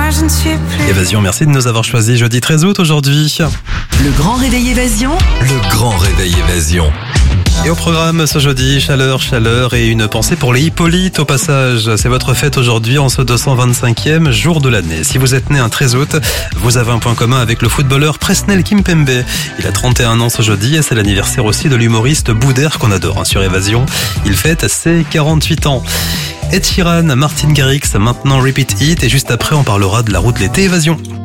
je ne suis plus. Évasion, merci de nous avoir choisi jeudi 13 août aujourd'hui. Le grand réveil Évasion. Le grand réveil Évasion. Et au programme ce jeudi, chaleur et une pensée pour les Hippolytes au passage. C'est votre fête aujourd'hui en ce 225e jour de l'année. Si vous êtes né un 13 août, vous avez un point commun avec le footballeur Presnel Kimpembe. Il a 31 ans ce jeudi et c'est l'anniversaire aussi de l'humoriste Boudère qu'on adore sur Évasion. Il fête ses 48 ans. Ed Sheeran, Martin Garrix, maintenant Repeat It et juste après on parlera de la route de l'été Évasion.